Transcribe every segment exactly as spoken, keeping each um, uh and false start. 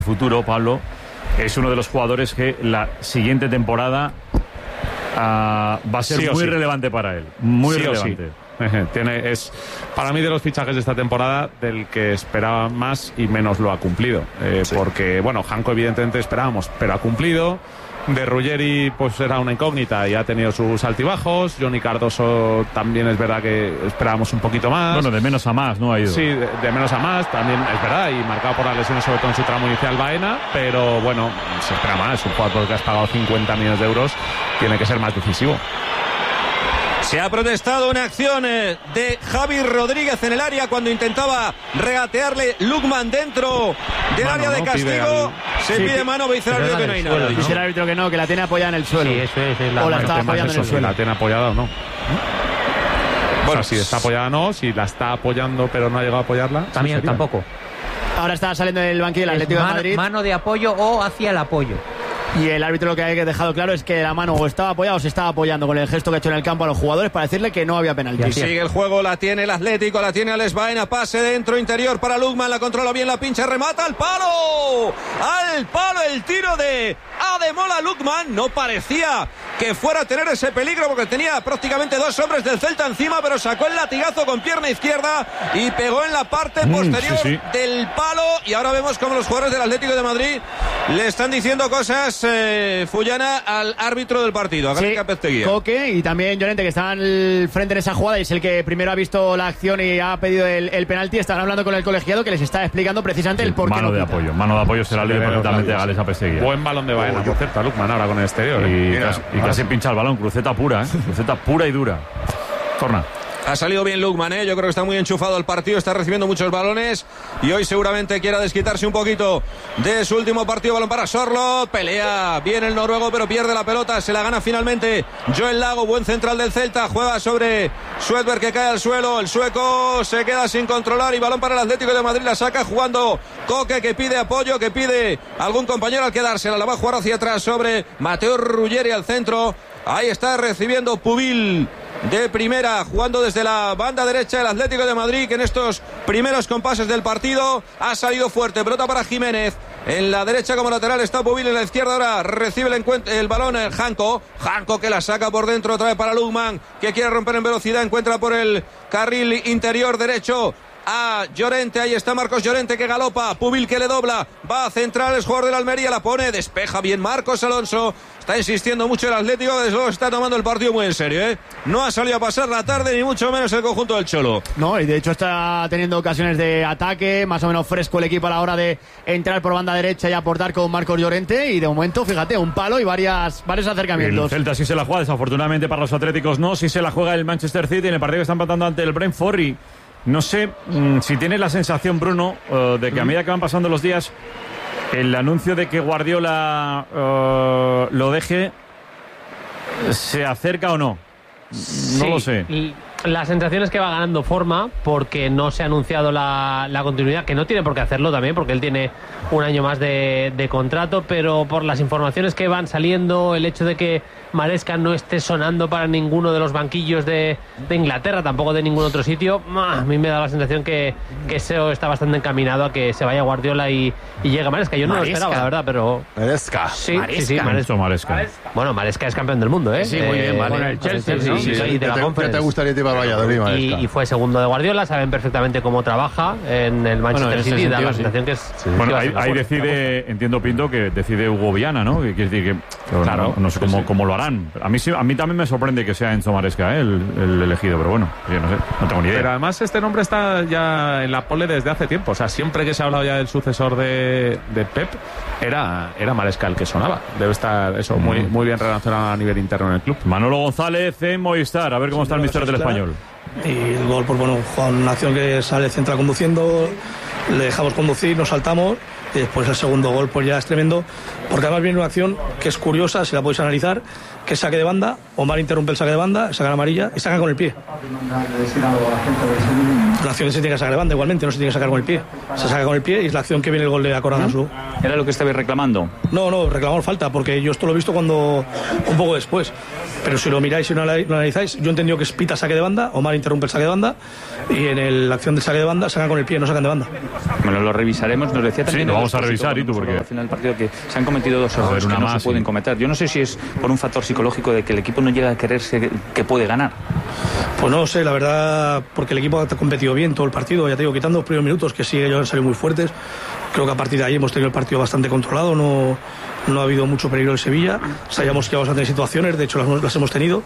futuro, Pablo, es uno de los jugadores que la siguiente temporada uh, va a ser sí muy sí. relevante para él. Muy sí relevante. Tiene, es para mí de los fichajes de esta temporada del que esperaba más y menos lo ha cumplido. Eh, sí. Porque, bueno, Janko evidentemente esperábamos, pero ha cumplido. De Ruggeri pues era una incógnita y ha tenido sus altibajos. Johnny Cardoso también es verdad que esperábamos un poquito más. Bueno, de menos a más, ¿no? Ha ido. Sí, de, de menos a más también es verdad, y marcado por las lesiones sobre todo en su tramo inicial Baena, pero bueno, se espera más. Un jugador que has pagado cincuenta millones de euros tiene que ser más decisivo. Se ha protestado una acción de Javi Rodríguez en el área cuando intentaba regatearle Lukman dentro del mano, área de ¿no? castigo. Al... Se sí, pide mano, dice el árbitro que no hay nada. ¿no? Dice el árbitro que no, que la tiene apoyada en el suelo. Sí, eso es, es la o la está apoyando en el suelo. ¿La tiene apoyada o no? Bueno, o sea, si está apoyada no, si la está apoyando pero no ha llegado a apoyarla. También tampoco. Ahora está saliendo del banquillo del Atlético de Madrid. Mano de apoyo o hacia el apoyo. Y el árbitro lo que ha dejado claro es que la mano o estaba apoyada o se estaba apoyando con el gesto que ha hecho en el campo a los jugadores para decirle que no había penalti. Sigue el juego, la tiene el Atlético, la tiene Alex Baena, pase dentro interior para Lukman, la controla bien, la pincha, remata al palo. Al palo el tiro de Ademola Lukman. No parecía que fuera a tener ese peligro porque tenía prácticamente dos hombres del Celta encima, pero sacó el latigazo con pierna izquierda y pegó en la parte mm, posterior sí, sí. del palo. Y ahora vemos como los jugadores del Atlético de Madrid le están diciendo cosas Eh, Fullana al árbitro del partido, a sí, Coque y también Llorente, que estaban al frente en esa jugada y es el que primero ha visto la acción y ha pedido el, el penalti. Están hablando con el colegiado que les está explicando precisamente sí, el por qué mano no de pita. apoyo, mano de apoyo será libre perfectamente a Alex Apesteguía. Buen balón de Baena, por cierto, Lukman ahora con el exterior. Y, Mira, casi, y casi pincha el balón, cruceta pura, ¿eh? Cruceta pura y dura. Torna. Ha salido bien Lukman, ¿eh? Yo creo que está muy enchufado el partido, está recibiendo muchos balones y hoy seguramente quiera desquitarse un poquito de su último partido. Balón para Sorlo, pelea bien el noruego pero pierde la pelota, se la gana finalmente Joel Lago, buen central del Celta, juega sobre Swedberg que cae al suelo, el sueco se queda sin controlar y balón para el Atlético de Madrid, la saca jugando Coque que pide apoyo, que pide algún compañero al quedársela, la va a jugar hacia atrás sobre Mateo Ruggeri al centro, ahí está recibiendo Pubil de primera, jugando desde la banda derecha el Atlético de Madrid, que en estos primeros compases del partido ha salido fuerte. Pelota para Jiménez, en la derecha como lateral está Pubil, en la izquierda ahora recibe el, el balón el Janko, Janko que la saca por dentro otra vez para Lukman, que quiere romper en velocidad, encuentra por el carril interior derecho a Llorente, ahí está Marcos Llorente que galopa, Pubil que le dobla, va a centrar el jugador de la Almería, la pone, despeja bien Marcos Alonso, está insistiendo mucho el Atlético, desde luego está tomando el partido muy en serio, ¿eh? No ha salido a pasar la tarde ni mucho menos el conjunto del Cholo. No, y de hecho está teniendo ocasiones de ataque, más o menos fresco el equipo a la hora de entrar por banda derecha y aportar con Marcos Llorente, y de momento, fíjate, un palo y varias varios acercamientos. El Celta sí se la juega, desafortunadamente para los atléticos no, sí se la juega el Manchester City en el partido que están empatando ante el Brentford. Y no sé mmm, si tienes la sensación, Bruno, uh, de que a medida que van pasando los días, el anuncio de que Guardiola uh, lo deje se acerca o no. No sí, lo sé. Y la sensación es que va ganando forma porque no se ha anunciado la, la continuidad, que no tiene por qué hacerlo también porque él tiene un año más de, de contrato, pero por las informaciones que van saliendo, el hecho de que Maresca no esté sonando para ninguno de los banquillos de, de Inglaterra, tampoco de ningún otro sitio, a mí me da la sensación que, que eso está bastante encaminado a que se vaya Guardiola y, y llegue Maresca. Yo no Maresca. lo esperaba, la verdad, pero... Maresca. Sí, Maresca. sí, sí, Maresca. Maresca. Maresca. Bueno, Maresca es campeón del mundo, ¿eh? Sí, muy bien, vale. Con el Chelsea, sí, sí, sí, sí. y de la ¿Qué te, te gustaría llevar Valladolid, Maresca? Y, y fue segundo de Guardiola, saben perfectamente cómo trabaja en el Manchester bueno, en City, da la sensación sí. que es... Sí. Bueno, ahí, ahí decide, entiendo, Pinto, que decide Hugo Viana, ¿no? Que quiere decir que... Claro. No, no sé cómo, sí. cómo lo harán. A mí, a mí también me sorprende que sea Enzo Maresca, ¿eh? el, el elegido, pero bueno, yo no sé, no tengo ni idea. Pero además este nombre está ya en la pole desde hace tiempo, o sea, siempre que se ha hablado ya del sucesor de, de Pep, era, era Maresca el que sonaba. Debe estar eso mm. muy, muy bien relacionado a nivel interno en el club. Manolo González en Movistar, a ver cómo está el míster del Español. Y el gol, pues bueno, con una acción que sale central conduciendo, le dejamos conducir, nos saltamos y después el segundo gol pues ya es tremendo, porque además viene una acción que es curiosa, si la podéis analizar, que es saque de banda, Omar interrumpe el saque de banda, saca la amarilla y saca con el pie. La acción se tiene que sacar de banda igualmente, no se tiene que sacar con el pie, se saca con el pie y es la acción que viene el gol de Akorangazu. ¿Era lo que estabais reclamando? No, no, reclamamos falta, porque yo esto lo he visto cuando un poco después. pero si lo miráis y lo analizáis, yo he entendido que es pita saque de banda, Omar interrumpe el saque de banda y en el, la acción del saque de banda sacan con el pie, no sacan de banda. Bueno, lo revisaremos, nos decía también... Sí, lo vamos a revisar, ¿y tú por qué? Al final del partido que se han cometido dos errores que no más, se pueden sí. cometer. Yo no sé si es por un factor psicológico de que el equipo no llega a creerse que puede ganar. Pues no sé, la verdad, porque el equipo ha competido bien todo el partido, ya te digo, quitando los primeros minutos que sí, ellos han salido muy fuertes. Creo que a partir de ahí hemos tenido el partido bastante controlado, no, no ha habido mucho peligro en Sevilla. Sabíamos que íbamos a tener situaciones, de hecho las, las hemos tenido,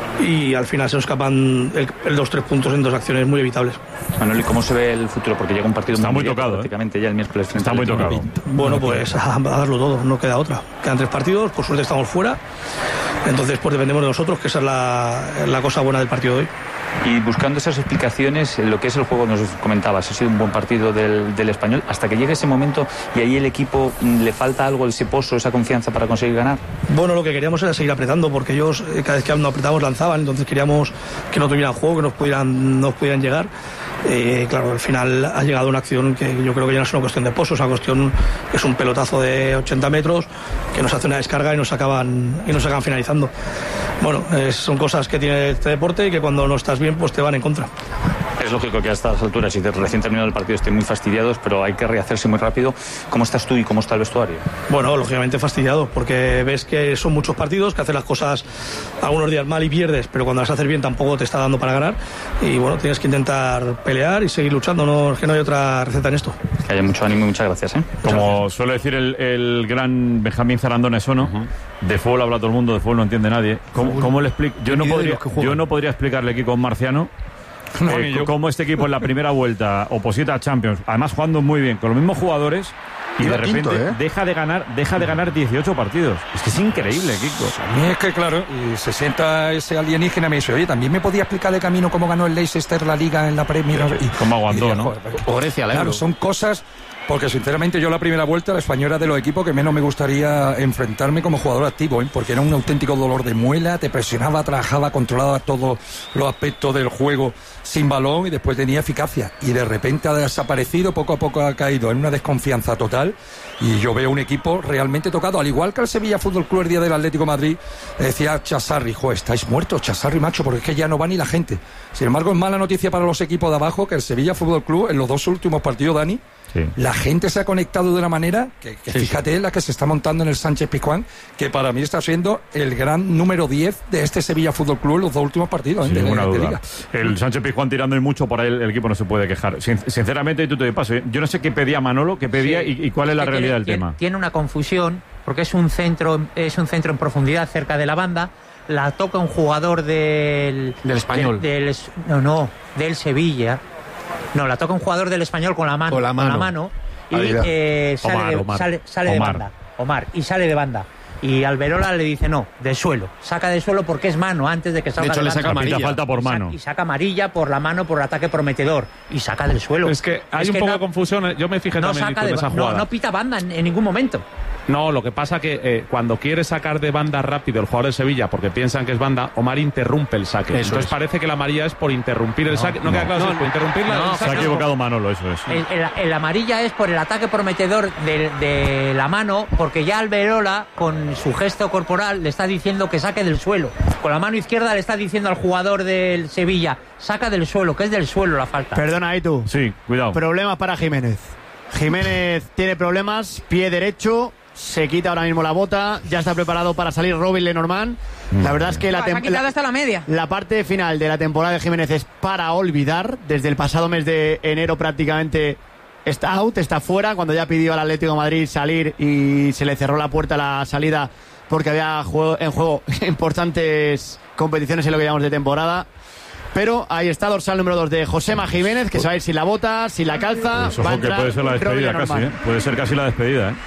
y al final se nos escapan el, el dos tres puntos en dos acciones muy evitables. Manuel, ¿y cómo se ve el futuro? Porque llega un partido está muy, muy tocado, prácticamente ¿eh? ya el miércoles. Está muy tocado. Bueno, pues a, a darlo todo, no queda otra. Quedan tres partidos, por suerte estamos fuera, entonces pues dependemos de nosotros, que esa es la, la cosa buena del partido de hoy. Y buscando esas explicaciones, lo que es el juego, nos comentabas, ha sido un buen partido del, del Español, hasta que llegue ese momento y ahí el equipo le falta algo, ese pozo, esa confianza para conseguir ganar. Bueno, lo que queríamos era seguir apretando, porque ellos cada vez que nos apretamos lanzaban, entonces queríamos que no tuvieran juego, que nos pudieran, nos pudieran llegar. Eh, claro, al final ha llegado una acción que yo creo que ya no es una cuestión de pozo, es una cuestión que es un pelotazo de ochenta metros que nos hace una descarga y nos acaban y nos acaban finalizando. Bueno, eh, son cosas que tiene este deporte y que cuando no estás bien pues te van en contra. Es lógico que a estas alturas y de recién terminado el partido estén muy fastidiados, pero hay que rehacerse muy rápido. ¿Cómo estás tú y cómo está el vestuario? Bueno, lógicamente fastidiado, porque ves que son muchos partidos, que haces las cosas algunos días mal y pierdes, pero cuando las haces bien tampoco te está dando para ganar. Y bueno, tienes que intentar pelear y seguir luchando, no, es que no hay otra receta en esto. Que haya mucho ánimo y muchas gracias, ¿eh? Como gracias. suele decir el, el gran Benjamín Zarandona Esono, uh-huh. de fútbol habla todo el mundo, de fútbol no entiende nadie. ¿Cómo, cómo le explico? Yo no podría, yo no podría explicarle aquí con Marciano no, eh, cómo este equipo en la primera vuelta oposita a Champions, además jugando muy bien con los mismos jugadores, y de repente quinto, ¿eh? deja de ganar deja de ganar dieciocho partidos. Es que es increíble, Kiko. A mí es que claro, y se sienta ese alienígena y me dice, oye, también me podía explicar de camino cómo ganó el Leicester la Liga en la Premier. Y cómo aguantó, y, ¿no? Grecia, claro, son cosas. Porque sinceramente yo la primera vuelta, la Española era de los equipos que menos me gustaría enfrentarme como jugador activo, ¿eh? Porque era un auténtico dolor de muela, te presionaba, trabajaba, controlaba todos los aspectos del juego sin balón y después tenía eficacia. Y de repente ha desaparecido, poco a poco ha caído en una desconfianza total. Y yo veo un equipo realmente tocado, al igual que el Sevilla Fútbol Club el día del Atlético de Madrid, decía Chasarri, jo, estáis muertos, Chasarri, macho, porque es que ya no va ni la gente. Sin embargo, es mala noticia para los equipos de abajo que el Sevilla Fútbol Club en los dos últimos partidos, Dani, sí. la gente se ha conectado de una manera que, que sí, fíjate sí. la que se está montando en el Sánchez Pizjuán, que para mí está siendo el gran número diez de este Sevilla Fútbol Club en los dos últimos partidos. Sin ¿eh? ninguna de, de, duda. de Liga. El Sánchez Pizjuán tirando en mucho, por ahí el, el equipo no se puede quejar. Sin, sinceramente, tú te de paso, ¿eh? Yo no sé qué pedía Manolo, qué pedía sí. y, y cuál es, es la realidad tiene, del tiene, tema. Tiene una confusión, porque es un centro es un centro en profundidad cerca de la banda, la toca un jugador del... Del Español. Del, del, no, no, del Sevilla. No, la toca un jugador del Español con la mano. Con la mano. Con la mano y eh, sale, Omar, de, Omar. sale, sale de Omar. banda. Omar. Y sale de banda. Y Alberola le dice no, de suelo. Saca de suelo porque es mano antes de que salga de hecho, de le banda. saca amarilla. falta por mano. Y saca amarilla por la mano por ataque prometedor. Y saca del suelo. Es que hay es un que poco no, de confusión. Yo me fijé no también saca en de, esa no, jugada. no pita banda en, en ningún momento. No, lo que pasa que eh, cuando quiere sacar de banda rápido el jugador de Sevilla, porque piensan que es banda, Omar interrumpe el saque. Eso Entonces es. parece que la amarilla es por interrumpir el no, saque. No, no queda claro no, si es por interrumpirla. No, se ha equivocado Manolo, eso es. El, el, el amarilla es por el ataque prometedor de, de la mano, porque ya Alberola, con su gesto corporal, le está diciendo que saque del suelo. Con la mano izquierda le está diciendo al jugador del Sevilla, saca del suelo, que es del suelo la falta. Perdona, ahí tú. Sí, cuidado. Problemas para Jiménez. Jiménez tiene problemas, pie derecho, se quita ahora mismo la bota, ya está preparado para salir Robin Lenormand. La verdad es que la, se ha quitado hasta la media. La parte final de la temporada de Jiménez es para olvidar. Desde el pasado mes de enero prácticamente está out, está fuera, cuando ya pidió al Atlético de Madrid salir y se le cerró la puerta a la salida porque había juego, en juego importantes competiciones en lo que llamamos de temporada. Pero ahí está, dorsal número dos de Josema Jiménez, que se va a ir sin la bota, sin la calza. Pues ojo, que puede ser la despedida casi, ¿eh? Puede ser casi la despedida, ¿eh?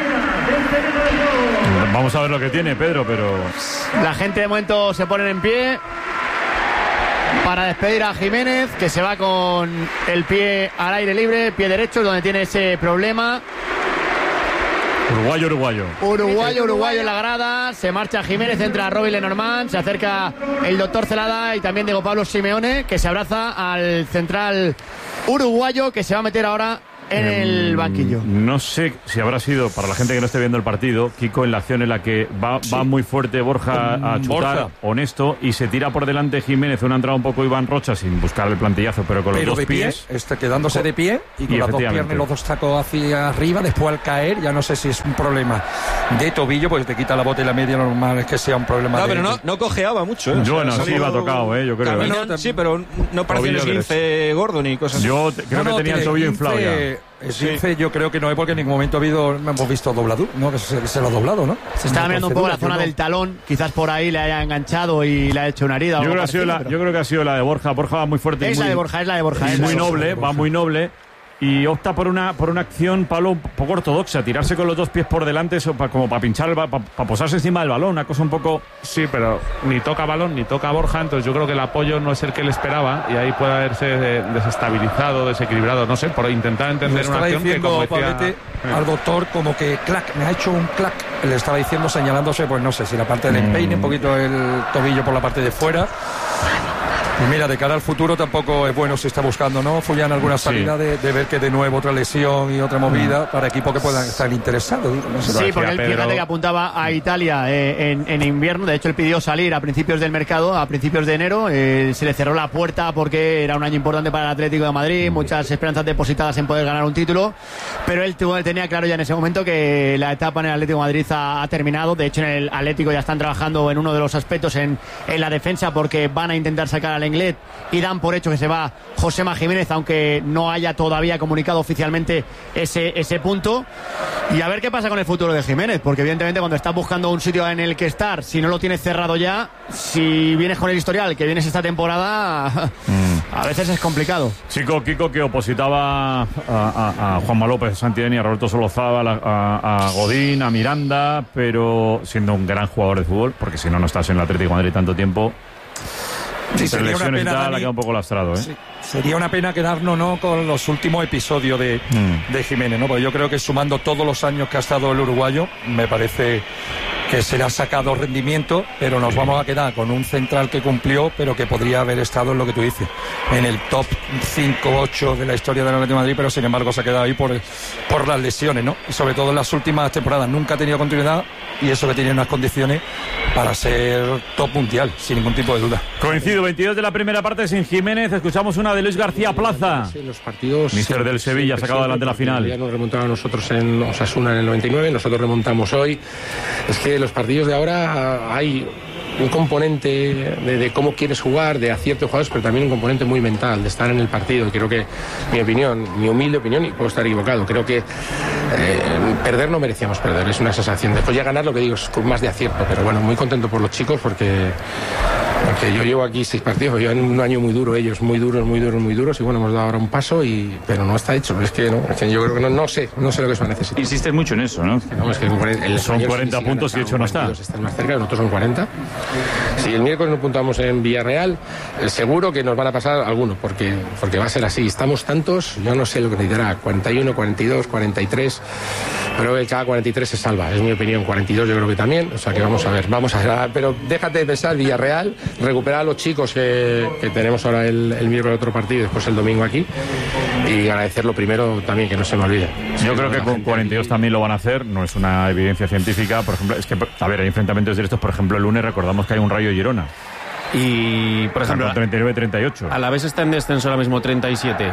Vamos a ver lo que tiene Pedro, pero... La gente de momento se pone en pie para despedir a Jiménez, que se va con el pie al aire libre, pie derecho, donde tiene ese problema. Uruguayo, uruguayo. Uruguayo, uruguayo en la grada. Se marcha Jiménez, entra Robin Lenormand. Se acerca el doctor Celada y también Diego Pablo Simeone, que se abraza al central uruguayo, que se va a meter ahora en eh, el banquillo. No sé si habrá sido, para la gente que no esté viendo el partido, Kiko, en la acción en la que va, sí. va muy fuerte Borja a chutar, Borja. honesto, y se tira por delante Jiménez, una entrada un poco Iván Rocha, sin buscar el plantillazo, pero con pero los dos de pie, pies. Está quedándose de pie y con y las dos piernas y los dos tacos hacia arriba, después al caer, ya no sé si es un problema de tobillo, pues te quita la bota y la media, normal es que sea un problema no, de... pero no, no cojeaba mucho. ¿eh? Bueno, o sea, sí, iba tocado, ¿eh? yo creo. Caminón, sí, pero no parecía un esguince gordo ni cosas así. Yo te, creo no, no, que tenía el tobillo inflado ya. Esguince sí. Yo creo que no es porque en ningún momento ha habido, hemos visto doblado, ¿no? Que se, se lo ha doblado, ¿no? Se estaba mirando un poco la zona no. del talón, quizás por ahí le haya enganchado y le ha hecho una herida. Yo, creo, que ha sido la, pero... yo creo que ha sido la de Borja. Borja va muy fuerte. Es muy, la de Borja, es la de Borja. Es es muy la noble, va muy noble. Y opta por una por una acción, Pablo, un poco ortodoxa, tirarse con los dos pies por delante, eso, pa, como para pinchar, para pa posarse encima del balón, una cosa un poco... Sí, pero ni toca balón, ni toca Borja, entonces yo creo que el apoyo no es el que él esperaba, y ahí puede haberse desestabilizado, desequilibrado, no sé, por intentar entender una acción que, como decía... Pablete, eh. al doctor, como que clac, me ha hecho un clac, le estaba diciendo, señalándose, pues no sé, si la parte del empeine, mm. un poquito el tobillo por la parte de fuera... Y mira, de cara al futuro tampoco es bueno si está buscando, ¿no? Fullan alguna salida sí. de, de ver que de nuevo otra lesión y otra movida mm. para equipos que puedan estar interesados. No sé, sí, porque él, fíjate que apuntaba a Italia eh, en, en invierno. De hecho, él pidió salir a principios del mercado, a principios de enero. Eh, se le cerró la puerta porque era un año importante para el Atlético de Madrid, mm. muchas esperanzas depositadas en poder ganar un título. Pero él tuvo, tenía claro ya en ese momento que la etapa en el Atlético de Madrid ha, ha terminado. De hecho, en el Atlético ya están trabajando en uno de los aspectos en, en la defensa, porque van a intentar sacar al Lenglet y dan por hecho que se va Josema Jiménez, aunque no haya todavía comunicado oficialmente ese, ese punto. Y a ver qué pasa con el futuro de Jiménez, porque evidentemente cuando estás buscando un sitio en el que estar, si no lo tienes cerrado ya, si vienes con el historial que vienes esta temporada, mm. a veces es complicado. Chico Kiko, que opositaba a, a, a Juanma López, a Santideni, a Roberto Solozábal, a, a, a Godín, a Miranda, pero siendo un gran jugador de fútbol, porque si no, no estás en el Atlético de Madrid tanto tiempo. Sí, sería una pena, Dani, la queda un poco lastrado, ¿eh? Sí, sería una pena quedarnos, ¿no?, con los últimos episodios de, mm. de Jiménez, ¿no? Porque yo creo que sumando todos los años que ha estado el uruguayo, me parece que se le ha sacado rendimiento, pero nos vamos a quedar con un central que cumplió, pero que podría haber estado en lo que tú dices, en el top cinco ocho de la historia del Atlético de Madrid, pero sin embargo se ha quedado ahí por, por las lesiones, ¿no? Y sobre todo en las últimas temporadas nunca ha tenido continuidad, y eso que tiene unas condiciones para ser top mundial, sin ningún tipo de duda. Coincido, veintidós de la primera parte sin Jiménez. Escuchamos una de Luis García Plaza. Sí, los partidos... Míster del Sevilla, sacado adelante la final. Ya nos remontaron nosotros en Osasuna en el noventa y nueve, nosotros remontamos hoy. Es que los partidos de ahora hay un componente de, de cómo quieres jugar, de acierto de jugadores, pero también un componente muy mental, de estar en el partido. Y creo que, mi opinión, mi humilde opinión, y puedo estar equivocado, creo que eh, perder no merecíamos perder, es una sensación. Después ya ganar, lo que digo, es con más de acierto, pero bueno, muy contento por los chicos porque... Porque yo llevo aquí seis partidos, yo en un año muy duro, ellos muy duros, muy duros, muy duros, y bueno, hemos dado ahora un paso, y pero no está hecho, es que no, es que yo creo que no, no sé, no sé lo que se va a necesitar. Insistes mucho en eso, ¿no? no es que el son cuarenta si puntos y hecho no está. Están más cerca, nosotros son cuarenta. Si el miércoles nos puntamos en Villarreal, eh, seguro que nos van a pasar algunos, porque, porque va a ser así. Estamos tantos, yo no sé lo que necesitará, cuarenta y uno, cuarenta y dos, cuarenta y tres, pero que cada cuarenta y tres se salva, es mi opinión, cuarenta y dos yo creo que también, o sea que vamos a ver, vamos a ver, pero déjate de pensar Villarreal, recuperar a los chicos que, que tenemos ahora el, el miércoles otro partido y después el domingo aquí, y agradecerlo primero también, que no se me olvide. Yo creo que con cuarenta y dos también lo van a hacer, no es una evidencia científica, por ejemplo, es que, a ver, hay enfrentamientos directos, por ejemplo, el lunes recordamos que hay un Rayo Girona. Y, por ejemplo, treinta y nueve treinta y ocho. A la vez está en descenso ahora mismo treinta y siete.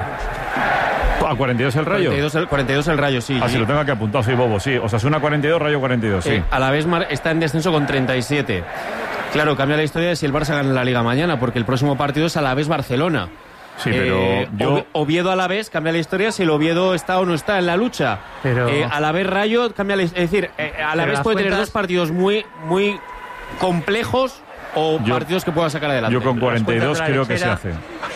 ¿A cuarenta y dos el Rayo? cuarenta y dos el, cuarenta y dos el Rayo, sí. Ah, sí. Si lo tengo aquí apuntado, soy bobo, sí. Osasuna cuarenta y dos, Rayo cuarenta y dos, sí. Eh, a la vez está en descenso con treinta y siete. Claro, cambia la historia de si el Barça gana la Liga mañana, porque el próximo partido es a la vez Barcelona. Sí, pero eh, yo... Oviedo a la vez cambia la historia si el Oviedo está o no está en la lucha. Pero... Eh, a la vez Rayo cambia la... Es decir, eh, a la vez puede cuentas... tener dos partidos muy, muy complejos o yo, partidos que pueda sacar adelante. Yo con cuarenta y dos creo que se hace.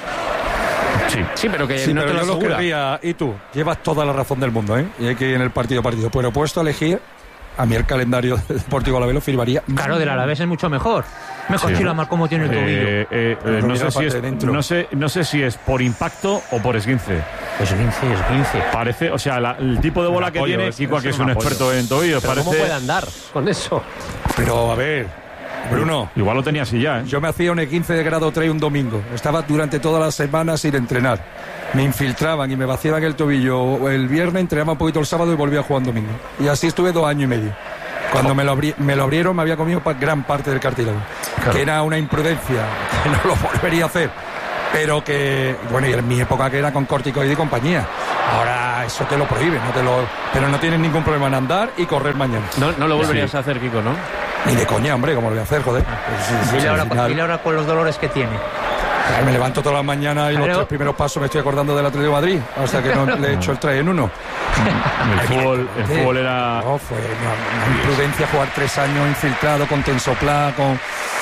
Sí, sí, pero que sí, no pero te lo yo lo asegura. querría, y tú, llevas toda la razón del mundo, ¿eh? Y hay que ir en el partido a partido. Pero puesto a elegir, a mí el calendario de Deportivo Alavés lo firmaría. Claro, del Alavés es mucho mejor. Mejor sí. Chila mal cómo tiene el tobillo. Eh, eh, eh, no, sé si es, no, sé, no sé si es por impacto o por esguince. Esguince, esguince. Parece, o sea, la, el tipo de bola que tiene, Kiko, que es un, un experto en tobillos, ¿Pero parece... ¿Cómo puede andar con eso? Pero, a ver... Bruno. Igual lo tenía así ya, ¿eh? Yo me hacía un E quince de grado tres un domingo. Estaba durante toda la semana sin entrenar. Me infiltraban y me vaciaban el tobillo el viernes, entrenaba un poquito el sábado y volvía a jugar un domingo. Y así estuve dos años y medio. Cuando me lo, abri me lo abrieron me había comido gran parte del cartílago. Claro. Que era una imprudencia, que no lo volvería a hacer. Pero que, bueno, y en mi época que era con corticoide y compañía. Ahora eso te lo prohíbe, no te lo, pero no tienes ningún problema en andar y correr mañana. No, no lo volverías sí. a hacer, Kiko, ¿no? Ni de coña, hombre, ¿cómo lo voy a hacer, joder? Pues, dile, ahora, final... dile ahora con los dolores que tiene. Me levanto todas las mañanas y claro. los tres primeros pasos me estoy acordando del Atlético de Madrid, hasta que no le he hecho el tres en uno. El fútbol, el fútbol era... No, fue una, una imprudencia jugar tres años infiltrado con tensoplá, con...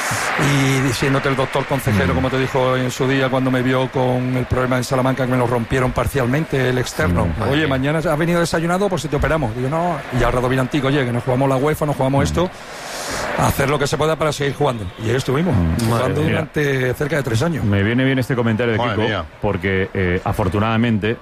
y diciéndote el doctor consejero, mm. como te dijo en su día cuando me vio con el problema en Salamanca, que me lo rompieron parcialmente, el externo. Mm, oye, mañana has venido desayunado, pues si te operamos. Digo, no, y ahora Dominantico, oye, que nos jugamos la UEFA, nos jugamos mm. esto, a hacer lo que se pueda para seguir jugando. Y ahí estuvimos, mm. jugando Madre durante mía. cerca de tres años. Me viene bien este comentario de Madre Kiko, mía. porque eh, afortunadamente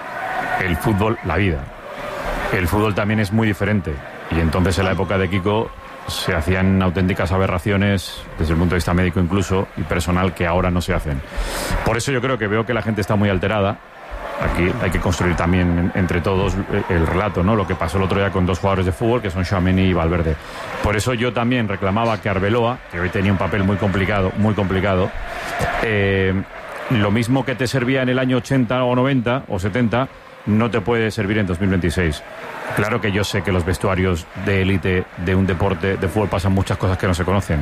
el fútbol, la vida, el fútbol también es muy diferente. Y entonces en la época de Kiko se hacían auténticas aberraciones desde el punto de vista médico incluso y personal que ahora no se hacen. Por eso yo creo que veo que la gente está muy alterada. Aquí hay que construir también entre todos el relato, ¿no? Lo que pasó el otro día con dos jugadores de fútbol que son Tchouaméni y Valverde. Por eso yo también reclamaba que Arbeloa, que hoy tenía un papel muy complicado, muy complicado, eh, lo mismo que te servía en el año ochenta o noventa o setenta, no te puede servir en dos mil veintiséis. Claro que yo sé que los vestuarios de élite de un deporte de fútbol pasan muchas cosas que no se conocen,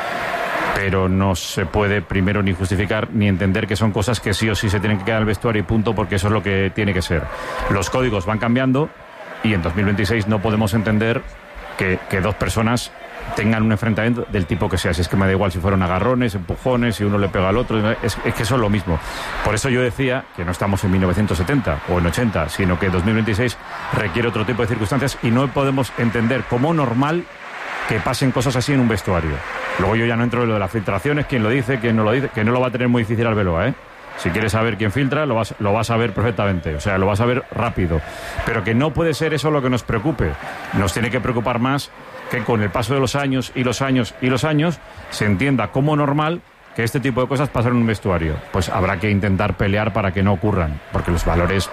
pero no se puede primero ni justificar ni entender que son cosas que sí o sí se tienen que quedar en el vestuario y punto, porque eso es lo que tiene que ser. Los códigos van cambiando y en dos mil veintiséis no podemos entender que, que dos personas tengan un enfrentamiento del tipo que sea. Si es que me da igual si fueron agarrones, empujones, si uno le pega al otro, es, es que eso es lo mismo. Por eso yo decía que no estamos en mil novecientos setenta o en ochenta, sino que dos mil veintiséis requiere otro tipo de circunstancias y no podemos entender como normal que pasen cosas así en un vestuario. Luego yo ya no entro en lo de las filtraciones, quién lo dice, quién no lo dice, que no lo va a tener muy difícil Arbeloa, ¿eh? Si quieres saber quién filtra, lo vas, lo vas a ver perfectamente, o sea, lo vas a ver rápido. Pero que no puede ser eso lo que nos preocupe. Nos tiene que preocupar más que con el paso de los años y los años y los años se entienda como normal que este tipo de cosas pasan en un vestuario. Pues habrá que intentar pelear para que no ocurran, porque los valores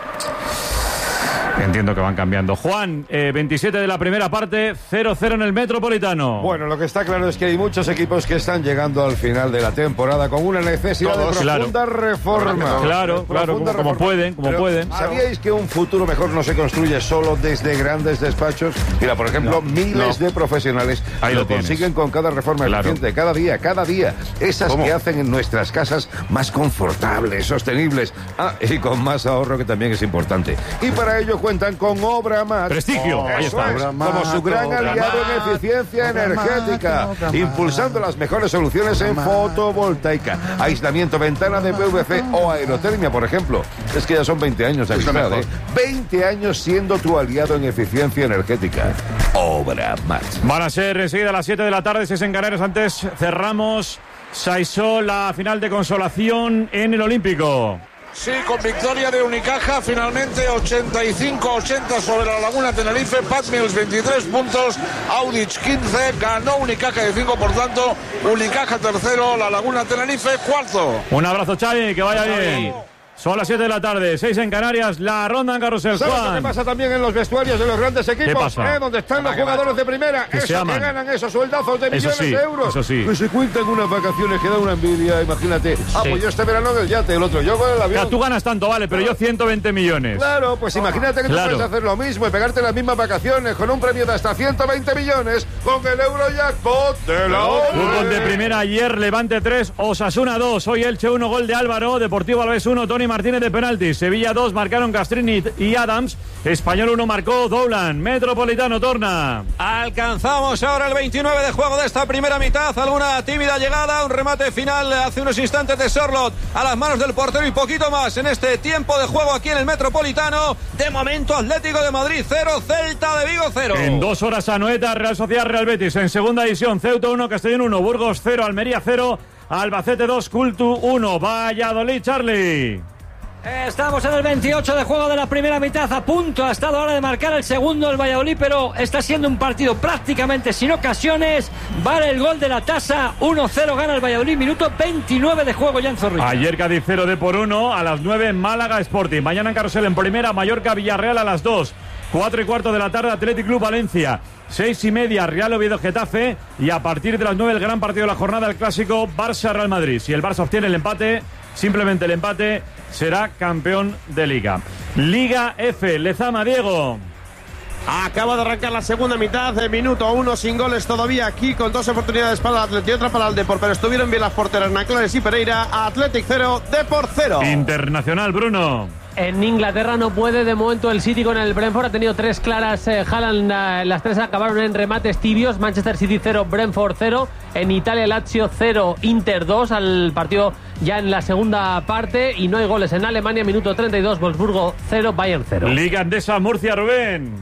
entiendo que van cambiando. Juan, eh, veintisiete de la primera parte, cero cero en el Metropolitano. Bueno, lo que está claro es que hay muchos equipos que están llegando al final de la temporada con una necesidad Todos, de profunda claro. reforma. Claro, claro, como, como pueden, como Pero, pueden. ¿Sabíais que un futuro mejor no se construye solo desde grandes despachos? Mira, por ejemplo, no, miles no. de profesionales Ahí lo, lo consiguen con cada reforma claro. eficiente, cada día, cada día. Esas ¿Cómo? que hacen en nuestras casas más confortables, sostenibles, ah, y con más ahorro, que también es importante. Y para ello cuentan con Obramat. Prestigio. Oh, Ahí está. Es, como su gran aliado en eficiencia energética, impulsando las mejores soluciones en fotovoltaica, aislamiento, ventana de P V C o aerotermia, por ejemplo. Es que ya son veinte años de amistad, ¿eh? veinte años siendo tu aliado en eficiencia energética. Obramat. Van a ser enseguida a las siete de la tarde, si es en Canarias. Antes cerramos Saisó, la final de consolación en el Olímpico. Sí, con victoria de Unicaja, finalmente ochenta y cinco ochenta sobre la Laguna Tenerife. Pat Mills veintitrés puntos, Audic quince, ganó Unicaja de cinco, por tanto Unicaja tercero, la Laguna Tenerife cuarto. Un abrazo, Xavi, que vaya bien. Son las siete de la tarde, seis en Canarias, la ronda en Carrusel. ¿Sabes Juan? lo que pasa también en los vestuarios de los grandes equipos? ¿Qué pasa? ¿Eh? Donde están los jugadores de primera, que esos se que ganan esos sueldazos de millones sí, de euros. Eso sí. Que se cuentan unas vacaciones que da una envidia, imagínate. Sí. Ah, pues yo este verano del yate, el otro yo con el avión. O sea, tú ganas tanto, vale, pero yo ciento veinte millones. Claro, pues imagínate que claro. tú puedes hacer lo mismo y pegarte las mismas vacaciones con un premio de hasta ciento veinte millones con el Eurojackpot de la Fútbol de primera ayer, Levante tres, Osasuna dos. Hoy Elche uno, gol de Álvaro, Deportivo Alavés uno, Tony Martínez de penalti. Sevilla dos, marcaron Castrini y Adams. Español uno, marcó Doulan. Metropolitano, torna. Alcanzamos ahora el veintinueve de juego de esta primera mitad. Alguna tímida llegada, un remate final hace unos instantes de Sorloth a las manos del portero y poquito más en este tiempo de juego aquí en el Metropolitano. De momento, Atlético de Madrid cero, Celta de Vigo cero. En dos horas, Anoeta, Real Sociedad, Real Betis. En segunda división, Ceuta uno, Castellón uno, Burgos cero, Almería cero, Albacete dos, Cultu uno. Valladolid, Charlie. Estamos en el veintiocho de juego de la primera mitad, a punto ha estado ahora de marcar el segundo el Valladolid, pero está siendo un partido prácticamente sin ocasiones. Vale el gol de la tasa, uno cero gana el Valladolid, minuto veintinueve de juego ya en Zorrilla. Ayer Cádiz cero de por uno, a las nueve Málaga Sporting, mañana en Carrusel en primera, Mallorca Villarreal a las dos, cuatro y cuarto de la tarde Athletic Club Valencia, seis y media Real Oviedo Getafe, y a partir de las nueve el gran partido de la jornada, el clásico Barça Real Madrid. Si el Barça obtiene el empate, simplemente el empate, será campeón de Liga. Liga F, Lezama, Diego. Acaba de arrancar la segunda mitad, de minuto uno, sin goles todavía aquí, con dos oportunidades para el Athletic y otra para el Depor, pero estuvieron bien las porteras Naclares y Pereira. Athletic cero, Depor cero. Internacional, Bruno. En Inglaterra no puede de momento el City con el Brentford, ha tenido tres claras, eh, Haaland, eh, las tres acabaron en remates tibios. Manchester City cero, Brentford cero. En Italia Lazio cero, Inter dos, al partido ya en la segunda parte, y no hay goles. En Alemania minuto treinta y dos, Wolfsburgo cero, Bayern cero. Liga Andesa, Murcia, Rubén.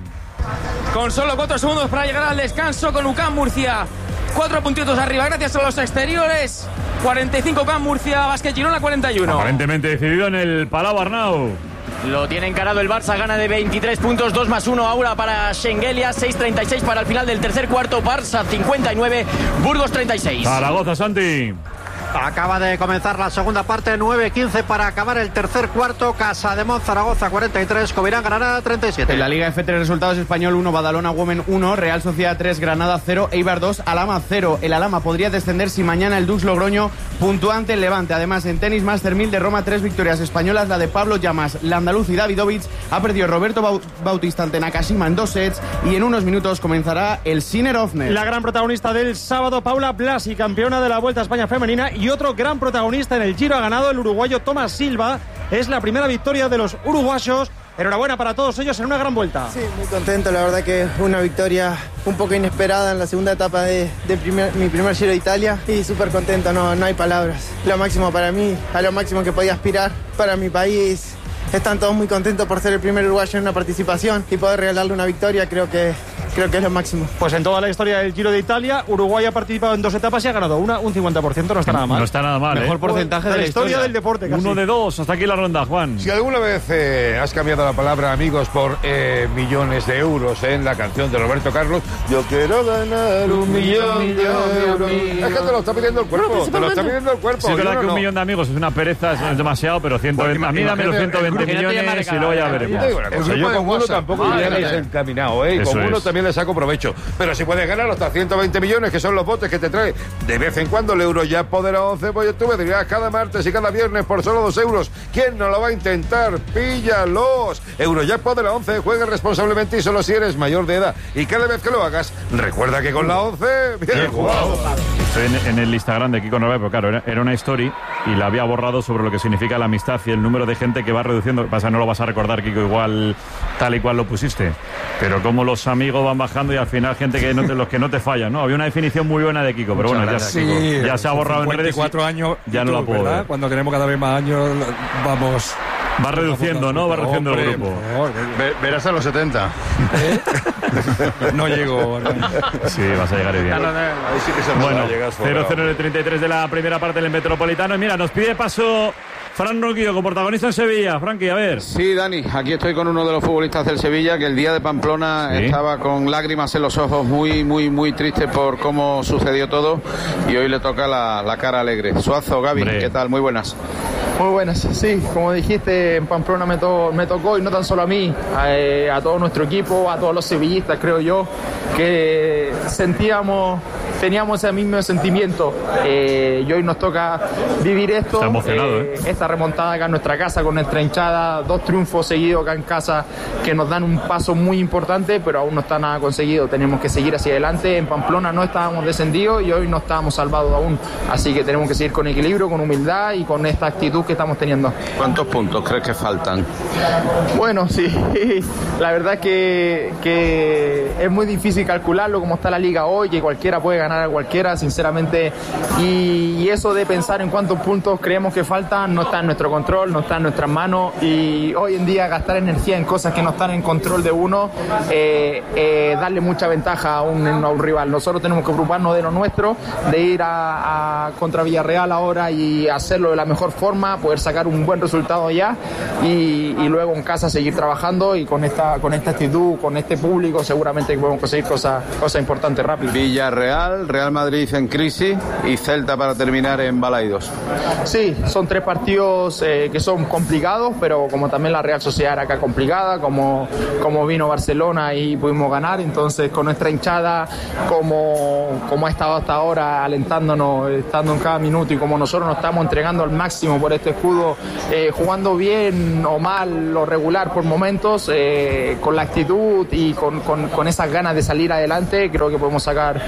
Con solo cuatro segundos para llegar al descanso, con U C A M Murcia cuatro puntitos arriba gracias a los exteriores. cuarenta y cinco U C A M Murcia, Basket Girona cuarenta y uno. Aparentemente decidido en el Palau Arnau. Lo tiene encarado el Barça, gana de veintitrés puntos, dos más uno ahora para Schengelia, seis treinta y seis para el final del tercer cuarto. Barça cincuenta y nueve, Burgos treinta y seis. Zaragoza, Santi. Acaba de comenzar la segunda parte, nueve quince para acabar el tercer cuarto. Casademón, Zaragoza cuarenta y tres, Covirán, Granada treinta y siete. En la Liga F, tres resultados: Español uno, Badalona Women uno, Real Sociedad tres, Granada cero, Eibar dos, Alhama cero. El Alhama podría descender si mañana el Dux Logroño puntúa ante el Levante. Además, en tenis, Master mil de Roma, tres victorias españolas, la de Pablo Llamas, la andaluz y Davidovich. Ha perdido Roberto Bautista ante Nakashima en dos sets, y en unos minutos comenzará el Sinner Ofner. La gran protagonista del sábado, Paula Blasi, campeona de la Vuelta a España femenina, y otro gran protagonista en el Giro ha ganado el uruguayo Tomás Silva. Es la primera victoria de los uruguayos. Enhorabuena para todos ellos en una gran vuelta. Sí, muy contento, la verdad que una victoria un poco inesperada en la segunda etapa de, de primer, mi primer Giro de Italia, y súper contento, no, no hay palabras. Lo máximo para mí, a lo máximo que podía aspirar para mi país. Están todos muy contentos por ser el primer uruguayo en una participación y poder regalarle una victoria, creo que, creo que es lo máximo. Pues en toda la historia del Giro de Italia, Uruguay ha participado en dos etapas y ha ganado una, un cincuenta por ciento, no está nada mal. No está nada mal, Mejor ¿eh? porcentaje de, de la historia, historia del deporte, casi. Uno de dos, hasta aquí la ronda, Juan. Si alguna vez eh, has cambiado la palabra amigos por eh, millones de euros en la canción de Roberto Carlos, yo quiero ganar un millón, millón de euros. Es que te lo está pidiendo el cuerpo, te lo está pidiendo el cuerpo. Sí, es verdad no, que no. un millón de amigos es una pereza, es demasiado, pero ciento veinte, a mí dame los ciento veinte millones y luego ya veremos. Cosa, yo con uno tampoco iría desencaminado, ¿eh? Con uno también le saco provecho. Pero si puedes ganar hasta ciento veinte millones, que son los botes que te trae de vez en cuando el Eurojackpot de la once, pues tú me dirías cada martes y cada viernes por solo dos euros. ¿Quién no lo va a intentar? ¡Píllalos! Eurojackpot de la once, juega responsablemente y solo si eres mayor de edad. Y cada vez que lo hagas, recuerda que con la once, bien jugado. Estoy en, en el Instagram de Kiko Norbert, pero claro, era, era una story y la había borrado sobre lo que significa la amistad y el número de gente que va reduciendo. Pasa, no lo vas a recordar, Kiko, igual tal y cual lo pusiste, pero como los amigos van bajando y al final gente que no te, los que no te fallan, ¿no? Había una definición muy buena de Kiko, pero Muchas bueno, ya, gracias, Kiko, sí, ya se ha borrado en redes. veinticuatro años, ya no la puedo ¿verdad? ver. Cuando tenemos cada vez más años, vamos... Va reduciendo, ¿no? Va reduciendo el grupo. Verás a los setenta. ¿Eh? No llego. Sí, vas a llegar bien. Bueno, cero cero en el treinta y tres de la primera parte del Metropolitano. Y mira, nos pide paso Fran Ronquillo, como protagonista en Sevilla. Frankie, a ver. Sí, Dani, aquí estoy con uno de los futbolistas del Sevilla, que el día de Pamplona ¿Sí? estaba con lágrimas en los ojos, muy, muy, muy triste por cómo sucedió todo, y hoy le toca la, la cara alegre. Suazo, Gaby, Hombre. ¿qué tal? Muy buenas. Muy buenas, sí, como dijiste, en Pamplona me, to me tocó, y no tan solo a mí, a, eh, a todo nuestro equipo, a todos los sevillistas, creo yo, que sentíamos, teníamos ese mismo sentimiento, eh, y hoy nos toca vivir esto. Está emocionado, ¿eh? Esta remontada acá en nuestra casa, con nuestra hinchada, dos triunfos seguidos acá en casa, que nos dan un paso muy importante, pero aún no está nada conseguido, tenemos que seguir hacia adelante. En Pamplona no estábamos descendidos y hoy no estábamos salvados aún, así que tenemos que seguir con equilibrio, con humildad y con esta actitud que estamos teniendo. ¿Cuántos puntos crees que faltan? Bueno, sí, la verdad que, que es muy difícil calcularlo como está la liga hoy, que cualquiera puede puede ganar a cualquiera, sinceramente, y, y eso de pensar en cuántos puntos creemos que faltan no está en nuestro control, no está en nuestras manos, y hoy en día gastar energía en cosas que no están en control de uno, eh, eh, darle mucha ventaja a un, a un rival. Nosotros tenemos que ocuparnos de lo nuestro, de ir a, a contra Villarreal ahora y hacerlo de la mejor forma, poder sacar un buen resultado ya, y, y luego en casa seguir trabajando, y con esta, con esta actitud, con este público, seguramente podemos conseguir cosas, cosas importantes rápido. Villarreal, Real Madrid en crisis y Celta para terminar en Balaidos. Sí, son tres partidos eh, que son complicados, pero como también la Real Sociedad era acá complicada, como, como vino Barcelona y pudimos ganar, entonces con nuestra hinchada, como, como ha estado hasta ahora alentándonos, estando en cada minuto, y como nosotros nos estamos entregando al máximo por este escudo, eh, jugando bien o mal o regular por momentos, eh, con la actitud y con, con, con esas ganas de salir adelante, creo que podemos sacar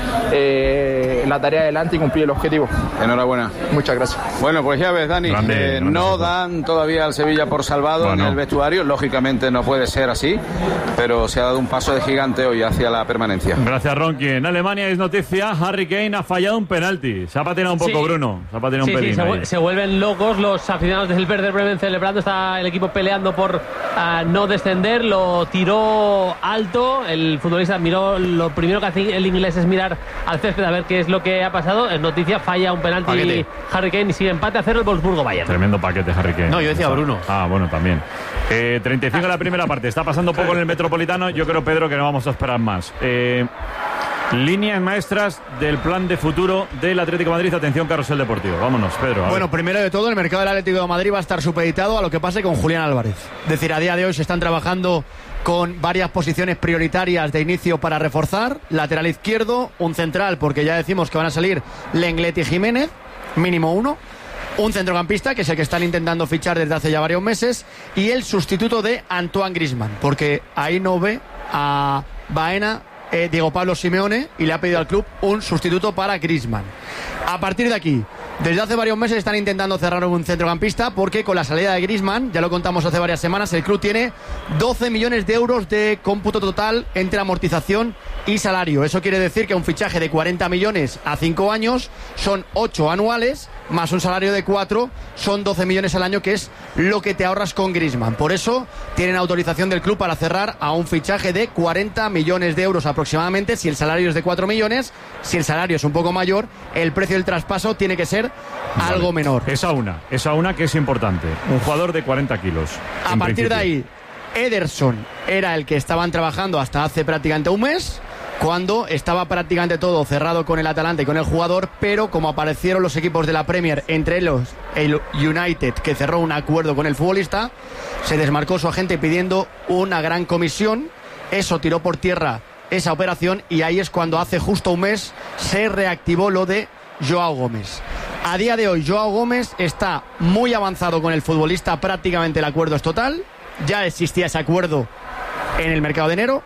eh, la tarea adelante y cumplir el objetivo. Enhorabuena. Muchas gracias. Bueno, pues ya ves, Dani, grande, eh, grande no foto. dan todavía al Sevilla por salvado bueno. en el vestuario, lógicamente no puede ser así, pero se ha dado un paso de gigante hoy hacia la permanencia. Gracias, Ronqui. En Alemania es noticia, Harry Kane ha fallado un penalti. Se ha patinado un poco, Sí. Bruno. Se ha patinado Sí, un sí, pelín. se, ahí. vu- se vuelven locos los aficionados del Werder Bremen celebrando. Está el equipo peleando por uh, no descender. Lo tiró alto. El futbolista miró. Lo primero que hace el inglés es mirar al césped a ver qué es lo que ha pasado. En noticia, falla un penalti Paquete. Harry Kane y sigue empate a cero el Wolfsburgo-Bayern. Tremendo paquete, Harry Kane. No, yo decía Bruno. Ah, bueno, también. Eh, treinta y cinco en la primera parte. Está pasando poco en el Metropolitano. Yo creo, Pedro, que no vamos a esperar más. Eh, líneas maestras del plan de futuro del Atlético de Madrid. Atención, Carrusel Deportivo. Vámonos, Pedro. a Bueno, ver. primero de todo, el mercado del Atlético de Madrid va a estar supeditado a lo que pase con Julián Álvarez. Es decir, a día de hoy se están trabajando con varias posiciones prioritarias de inicio para reforzar. Lateral izquierdo, un central, porque ya decimos que van a salir Lenglet y Jiménez, mínimo uno. Un centrocampista, que es el que están intentando fichar desde hace ya varios meses. Y el sustituto de Antoine Griezmann, porque ahí no ve a Baena eh, Diego Pablo Simeone, y le ha pedido al club un sustituto para Griezmann. A partir de aquí, desde hace varios meses están intentando cerrar un centrocampista, porque con la salida de Griezmann, ya lo contamos hace varias semanas, el club tiene doce millones de euros de cómputo total entre amortización y salario. Eso quiere decir que un fichaje de cuarenta millones a cinco años son ocho anuales, más un salario de cuatro, son doce millones al año, que es lo que te ahorras con Griezmann. Por eso tienen autorización del club para cerrar a un fichaje de cuarenta millones de euros aproximadamente. Si el salario es de cuatro millones, si el salario es un poco mayor, el precio del traspaso tiene que ser Vale. algo menor. Esa una, esa una que es importante. Un jugador de cuarenta kilos. A en partir de principio. ahí, Ederson era el que estaban trabajando hasta hace prácticamente un mes, cuando estaba prácticamente todo cerrado con el Atalanta y con el jugador, pero como aparecieron los equipos de la Premier, entre ellos el United, que cerró un acuerdo con el futbolista, se desmarcó su agente pidiendo una gran comisión. Eso tiró por tierra esa operación, y ahí es cuando hace justo un mes se reactivó lo de Joao Gómez. A día de hoy, Joao Gómez está muy avanzado con el futbolista, prácticamente el acuerdo es total. Ya existía ese acuerdo en el mercado de enero,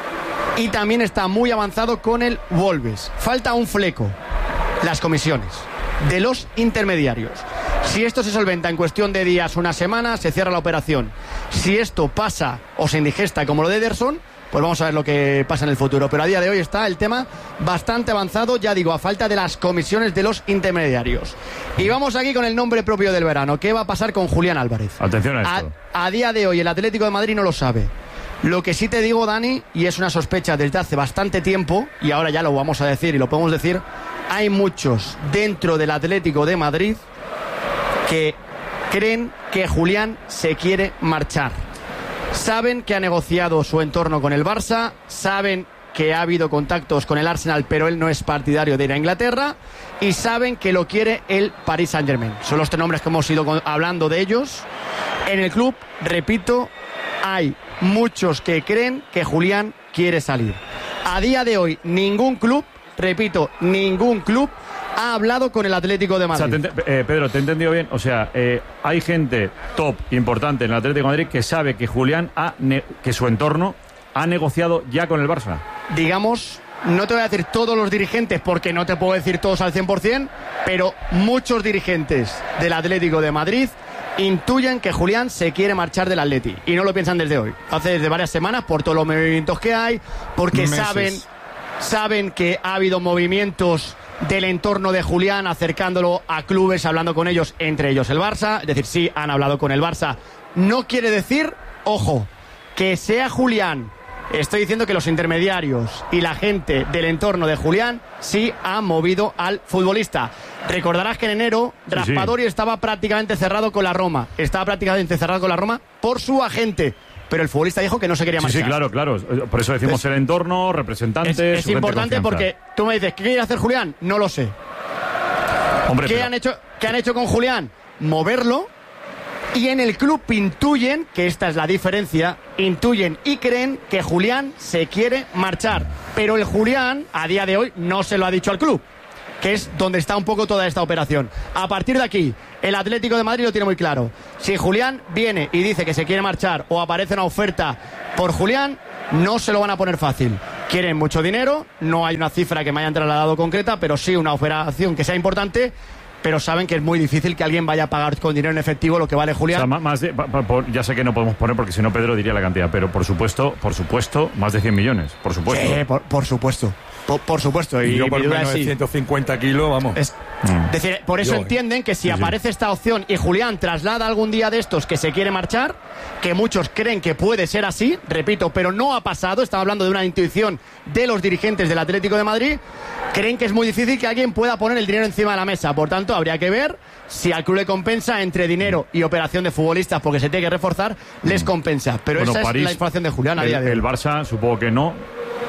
y también está muy avanzado con el Wolves. Falta un fleco: las comisiones de los intermediarios. Si esto se solventa en cuestión de días, una semana, se cierra la operación. Si esto pasa o se indigesta como lo de Ederson, pues vamos a ver lo que pasa en el futuro. Pero a día de hoy está el tema bastante avanzado, ya digo, a falta de las comisiones de los intermediarios. Y vamos aquí con el nombre propio del verano. ¿Qué va a pasar con Julián Álvarez? Atención a esto. A, a día de hoy el Atlético de Madrid no lo sabe. Lo que sí te digo, Dani, y es una sospecha desde hace bastante tiempo, y ahora ya lo vamos a decir y lo podemos decir, hay muchos dentro del Atlético de Madrid que creen que Julián se quiere marchar. Saben que ha negociado su entorno con el Barça, saben que ha habido contactos con el Arsenal, pero él no es partidario de ir a Inglaterra, y saben que lo quiere el Paris Saint-Germain. Son los tres nombres que hemos ido hablando de ellos. En el club, repito, hay muchos que creen que Julián quiere salir. A día de hoy, ningún club, repito, ningún club ha hablado con el Atlético de O sea, Madrid. te ent- eh, Pedro, ¿te he entendido bien? O sea, eh, hay gente top, importante en el Atlético de Madrid, que sabe que Julián, ha ne- que su entorno ha negociado ya con el Barça. Digamos, no te voy a decir todos los dirigentes, porque no te puedo decir todos al cien por ciento, pero muchos dirigentes del Atlético de Madrid intuyen que Julián se quiere marchar del Atleti, y no lo piensan desde hoy. Hace desde varias semanas, por todos los movimientos que hay, porque Meses. saben saben que ha habido movimientos del entorno de Julián acercándolo a clubes, hablando con ellos, entre ellos el Barça. Es decir, sí, han hablado con el Barça. No quiere decir, ojo, que sea Julián. Estoy diciendo que los intermediarios y la gente del entorno de Julián sí han movido al futbolista. Recordarás que en enero sí, Raspadori sí. estaba prácticamente cerrado con la Roma. Estaba prácticamente cerrado con la Roma por su agente. Pero el futbolista dijo que no se quería marchar. Sí, sí, claro, claro. Por eso decimos el entorno, representantes. Es, es importante porque tú me dices, ¿qué quiere hacer Julián? No lo sé. Hombre, ¿Qué, pero... han hecho, ¿Qué han hecho con Julián? Moverlo. Y en el club intuyen, que esta es la diferencia, intuyen y creen que Julián se quiere marchar. Pero el Julián, a día de hoy, no se lo ha dicho al club, que es donde está un poco toda esta operación. A partir de aquí, el Atlético de Madrid lo tiene muy claro. Si Julián viene y dice que se quiere marchar o aparece una oferta por Julián, no se lo van a poner fácil. Quieren mucho dinero, no hay una cifra que me hayan trasladado concreta, pero sí una operación que sea importante, pero saben que es muy difícil que alguien vaya a pagar con dinero en efectivo lo que vale Julián. O sea, más de, ya sé que no podemos poner porque si no Pedro diría la cantidad, pero por supuesto, por supuesto, más de cien millones, por supuesto. Sí, por, por supuesto. Por, por supuesto. Y, y yo por menos de ciento cincuenta kilos, vamos. Es mm. decir, por eso yo, entienden que si sí, aparece sí. esta opción y Julián traslada algún día de estos que se quiere marchar, que muchos creen que puede ser así, repito, pero no ha pasado, estamos hablando de una intuición de los dirigentes del Atlético de Madrid, creen que es muy difícil que alguien pueda poner el dinero encima de la mesa. Por tanto, habría que ver si al club le compensa entre dinero y operación de futbolistas, porque se tiene que reforzar, les compensa. Pero bueno, esa París, es la información de Julián a el, día de hoy. El Barça supongo que no,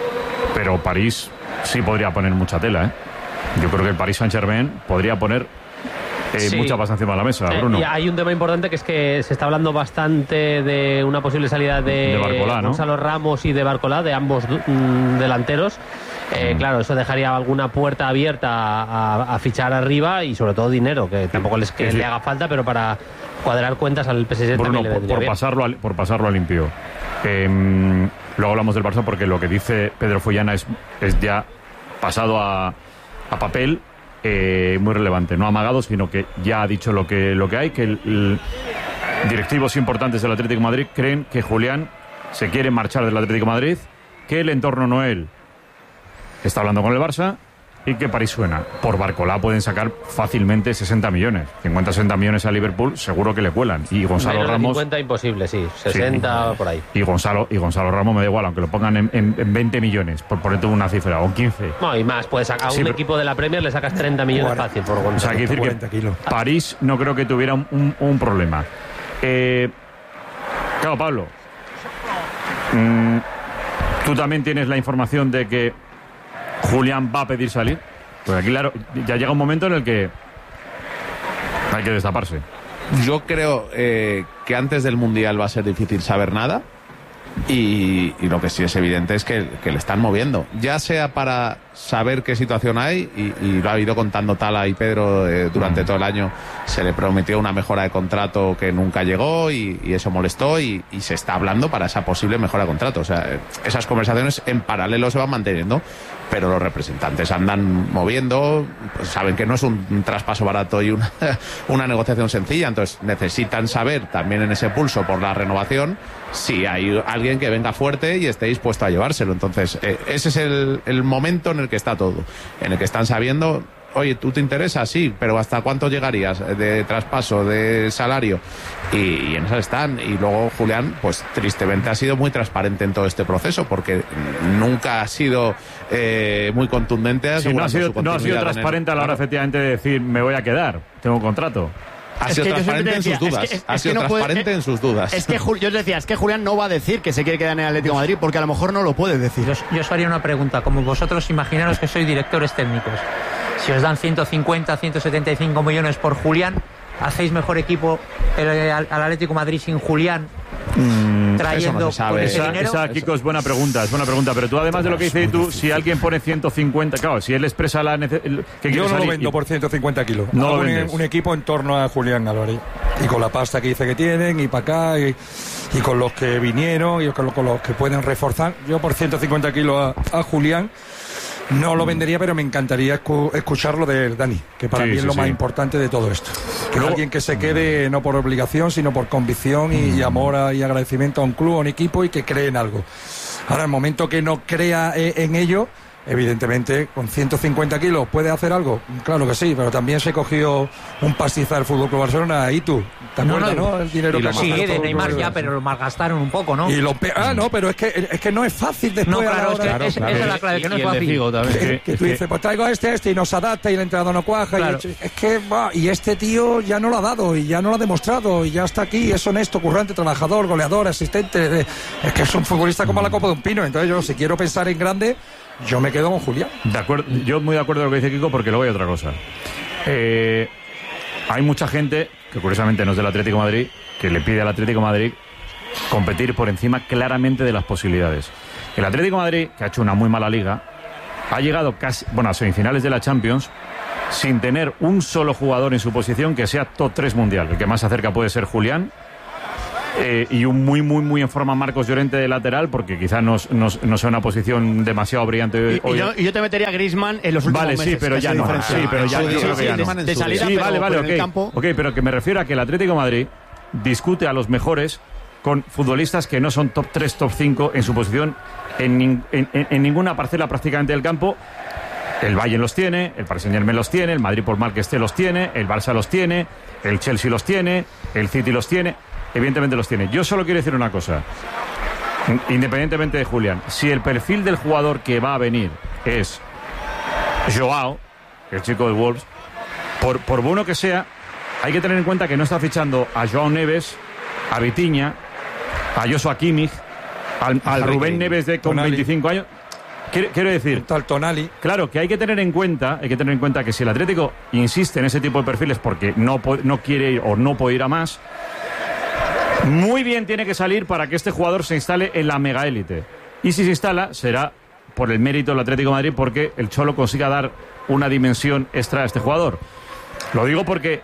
pero París sí podría poner mucha tela, ¿eh? Yo creo que el Paris Saint-Germain podría poner eh, sí. mucha pasta encima de la mesa, Bruno. Eh, y hay un tema importante que es que se está hablando bastante de una posible salida de, de Barcolá, ¿no? Gonzalo Ramos y de Barcolá, de ambos mm, delanteros. Eh, mm. Claro, eso dejaría alguna puerta abierta a, a, a fichar arriba y sobre todo dinero, que tampoco les, que sí, sí. le haga falta, pero para cuadrar cuentas al P S G Bruno, también le vendría por, por bien. pasarlo a, por pasarlo a limpio. Eh, luego hablamos del Barça porque lo que dice Pedro Follana es, es ya pasado a, a papel, eh, muy relevante, no amagado, sino que ya ha dicho lo que, lo que hay, que el, el directivos importantes del Atlético de Madrid creen que Julián se quiere marchar del Atlético de Madrid, que el entorno Noel está hablando con el Barça y que París suena. Por Barcolá pueden sacar fácilmente sesenta millones. cincuenta, sesenta millones a Liverpool seguro que le cuelan. Y Gonzalo Menos Ramos... cincuenta imposible, sí. sesenta sí. por ahí. Y Gonzalo, y Gonzalo Ramos me da igual, aunque lo pongan en, en, en veinte millones, por ponerte una cifra, o quince. No, y más. Puedes sacar a sí, un pero... equipo de la Premier, le sacas treinta millones cuarenta. Fácil por Gonzalo. O sea, hay que decir que kilos. París no creo que tuviera un, un, un problema. Eh, claro, Pablo. Mmm, Tú también tienes la información de que Julián va a pedir salir. Pues aquí, claro, ya llega un momento en el que hay que destaparse. Yo creo eh, que antes del Mundial va a ser difícil saber nada. Y, y lo que sí es evidente es que, que le están moviendo. Ya sea para saber qué situación hay, y, y lo ha ido contando Tala y Pedro eh, durante mm. todo el año. Se le prometió una mejora de contrato que nunca llegó y, y eso molestó y, y se está hablando para esa posible mejora de contrato. O sea, esas conversaciones en paralelo se van manteniendo, pero los representantes andan moviendo, pues saben que no es un, un traspaso barato y una, una negociación sencilla, entonces necesitan saber también en ese pulso por la renovación si hay alguien que venga fuerte y esté dispuesto a llevárselo. Entonces eh, ese es el, el momento en el que está todo, en el que están sabiendo, oye, ¿tú te interesa? Sí, pero ¿hasta cuánto llegarías de traspaso, de salario? Y, y en esas están. Y luego Julián, pues tristemente ha sido muy transparente en todo este proceso, porque nunca ha sido eh, muy contundente. Sí, no ha sido, no ha sido transparente el... a la hora efectivamente de decir, me voy a quedar, tengo un contrato. Ha sido transparente en sus dudas. Es que, es, ha es sido no transparente puede, en sus dudas. Es que yo os decía, es que Julián no va a decir que se quiere quedar en el Atlético de Madrid, porque a lo mejor no lo puede decir. Yo, yo os haría una pregunta. Como vosotros imaginaros que sois directores técnicos, si os dan ciento cincuenta, ciento setenta y cinco millones por Julián, ¿hacéis mejor equipo el, al, al Atlético de Madrid sin Julián? Mm, trayendo no sabe. ese esa, dinero. Esa, Kiko, es buena pregunta, es buena pregunta. Pero tú, además de lo que dices tú, si alguien pone ciento cincuenta, claro, si él expresa la necesidad. Yo no lo vendo y... por ciento cincuenta kilos. No lo un, vendes. un equipo en torno a Julián Álvarez. Y con la pasta que dice que tienen, y para acá, y, y con los que vinieron, y con, con los que pueden reforzar. Yo por ciento cincuenta kilos a, a Julián. No lo vendería, pero me encantaría escu- escucharlo de Dani, que para sí, mí es sí, lo sí. más importante de todo esto. Que Luego, alguien que se quede no por obligación, sino por convicción y, y amor a, y agradecimiento a un club, a un equipo, y que cree en algo. Ahora, el momento que no crea eh, en ello, evidentemente, con ciento cincuenta kilos, ¿puede hacer algo? Claro que sí, pero también se cogió un pastizal del Fútbol Club Barcelona y tú, ¿te No, acuerdas, no, no? El dinero que sí, gastó de todo Neymar el ya, pero lo malgastaron un poco, ¿no? Y lo pe- ah, no, pero es que, es que no es fácil después. No, claro, a la es que hora- es- esa es la clave, que no es fácil. Que, que tú dices, pues traigo a este, este, y nos adapta y el entrenador no cuaja. Claro. Y es que, va, y este tío ya no lo ha dado, y ya no lo ha demostrado, y ya está aquí, es honesto, currante, trabajador, goleador, asistente. de- es que es un futbolista como la copa de un pino. Entonces yo, si quiero pensar en grande, yo me quedo con Julián. De acuerdo, yo muy de acuerdo con lo que dice Kiko, porque luego hay otra cosa. Eh, hay mucha gente, que curiosamente no es del Atlético de Madrid, que le pide al Atlético de Madrid competir por encima claramente de las posibilidades. El Atlético de Madrid, que ha hecho una muy mala liga, ha llegado casi, bueno, a semifinales de la Champions sin tener un solo jugador en su posición que sea top tres mundial. El que más se acerca puede ser Julián. Eh, y un muy, muy, muy en forma Marcos Llorente de lateral, porque quizás no, no, no sea una posición demasiado brillante hoy. Y, y, yo, y yo te metería a Griezmann en los últimos vale, meses. sí, pero ya no. diferencia. Sí, pero ya, Sí, yo sí, creo que sí, ya de, no. de salida, sí, pero, vale, vale, pero en el ok. campo. Ok, pero que me refiero a que el Atlético de Madrid discute a los mejores con futbolistas que no son top tres, top cinco en su posición en, nin- en, en, en ninguna parcela prácticamente del campo. El Bayern los tiene, el Paris Saint-Germain los tiene, el Madrid por mal que esté los tiene, el Barça los tiene, el Chelsea los tiene, el City los tiene, evidentemente los tiene. Yo solo quiero decir una cosa, independientemente de Julián, si el perfil del jugador que va a venir es Joao, el chico de Wolves, por, por bueno que sea, hay que tener en cuenta que no está fichando a Joao Neves, a Vitinha, a Joshua Kimmich, al, al Rubén Neves de con Tonali. veinticinco años. Quiero, quiero decir, tal Tonali. Claro, que hay que tener en cuenta, hay que tener en cuenta que si el Atlético insiste en ese tipo de perfiles porque no, po- no quiere ir o no puede ir a más, muy bien tiene que salir para que este jugador se instale en la mega élite. Y si se instala, será por el mérito del Atlético de Madrid porque el Cholo consiga dar una dimensión extra a este jugador. Lo digo porque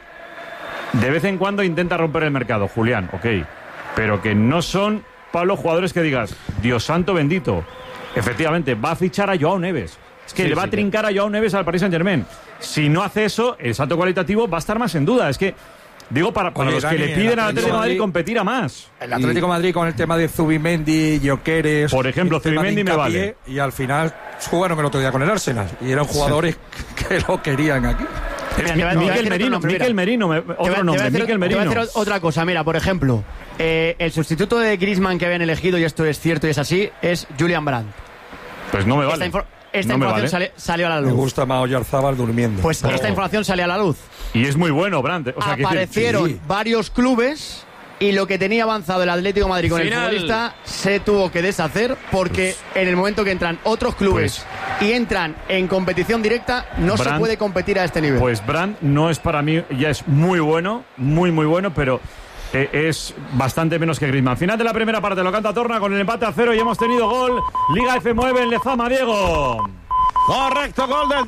de vez en cuando intenta romper el mercado, Julián, ok, pero que no son, Pablo, jugadores que digas, Dios santo bendito. Efectivamente, va a fichar a Joao Neves. Es que Sí, le va sí, a trincar a Joao Neves al Paris Saint-Germain. Si no hace eso, el salto cualitativo va a estar más en duda. Es que, digo, para, para Oye, los Dani, que le el piden al Atlético Atlético de Madrid Madrid competir a más. El Atlético de Madrid con el tema de Zubimendi, Lloqueres... Por ejemplo, el tema de Zubimendi me Hincapié, vale. Y al final jugaron el otro día con el Arsenal. Y eran jugadores que lo querían aquí. Mira, te voy a- te voy a Miquel decir otro Merino, nombre, Miquel mira. Merino, me- Te voy a- te otro voy a nombre, hacer- Miquel te voy a Merino. hacer otra cosa. Mira, por ejemplo, eh, el sustituto de Griezmann que habían elegido, y esto es cierto y es así, es Julian Brandt. Pues no me vale. Esta, infor- esta No me información vale. sale- salió a la Me luz. gusta más Oyarzábal durmiendo. Pues Oh. esta información sale a la luz. Y es muy bueno, Brandt. O sea, que Aparecieron sí. varios clubes y lo que tenía avanzado el Atlético de Madrid con Final. el futbolista se tuvo que deshacer porque en el momento que entran otros clubes y entran en competición directa no se Brandt- puede competir a este nivel. Pues Brandt no es para mí, ya es muy bueno, muy, muy bueno, pero eh, es bastante menos que Griezmann. Final de la primera parte, lo canta Torna con el empate a cero y hemos tenido gol. Liga F nueve en Lezama, Diego. Correcto, gol del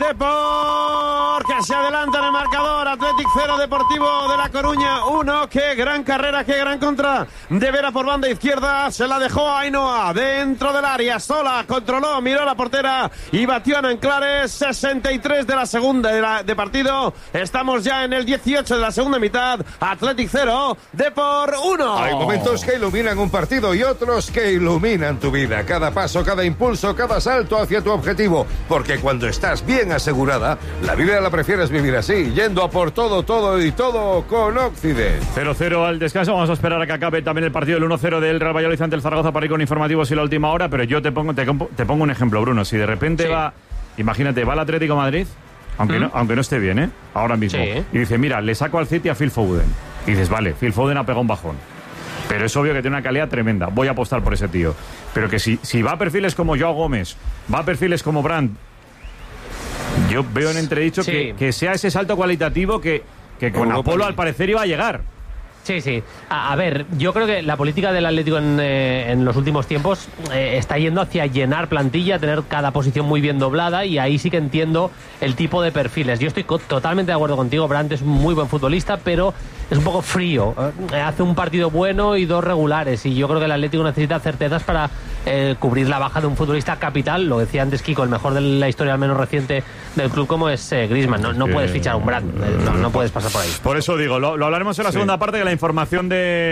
Depor, que se adelanta en el marcador. Athletic cero, Deportivo de La Coruña uno. Qué gran carrera, qué gran contra de Vera por banda izquierda. Se la dejó a Ainhoa dentro del área, sola, controló, miró a la portera y batió a Nanclares. sesenta y tres de la segunda de, la- de partido. Estamos ya en el dieciocho de la segunda mitad. Athletic cero, Depor uno. Hay momentos que iluminan un partido y otros que iluminan tu vida. Cada paso, cada impulso, cada salto hacia tu objetivo. Porque cuando estás bien asegurada, la vida la prefieres vivir así, yendo a por todo, todo y todo con Occident. cero cero al descanso. Vamos a esperar a que acabe también el partido del uno cero del Real Valladolid ante el Zaragoza para ir con informativos y la última hora. Pero yo te pongo, te, compo- te pongo un ejemplo, Bruno. Si de repente Sí. va, imagínate, va al Atlético de Madrid, aunque, ¿Mm? no, aunque no esté bien, ¿eh? Ahora mismo. Sí. Y dice, mira, le saco al City a Phil Foden. Y dices, vale, Phil Foden ha pegado un bajón. Pero es obvio que tiene una calidad tremenda. Voy a apostar por ese tío. Pero que si, si va a perfiles como Joao Gómez, va a perfiles como Brandt, yo veo en entredicho Sí. que, que sea ese salto cualitativo que, que con Europa Apolo League. al parecer iba a llegar. Sí, sí. A, a ver, yo creo que la política del Atlético en, eh, en los últimos tiempos eh, está yendo hacia llenar plantilla, tener cada posición muy bien doblada y ahí sí que entiendo el tipo de perfiles. Yo estoy co- totalmente de acuerdo contigo, Brandt es un muy buen futbolista, pero es un poco frío. Eh, hace un partido bueno y dos regulares y yo creo que el Atlético necesita certezas para eh, cubrir la baja de un futbolista capital. Lo decía antes Kiko, el mejor de la historia al menos reciente del club como es eh, Griezmann. No, no que- puedes fichar a un Brandt, eh, no, no puedes pasar por ahí. Por eso digo, lo, lo hablaremos en la Sí. segunda parte de la información de,